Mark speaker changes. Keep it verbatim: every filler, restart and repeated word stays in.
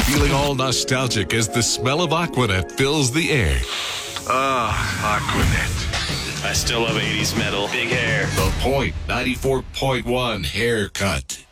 Speaker 1: Feeling all nostalgic as the smell of Aquanet fills the air.
Speaker 2: Ah, Aquanet.
Speaker 3: I still love eighties metal. Big hair.
Speaker 1: The Point ninety-four point one haircut.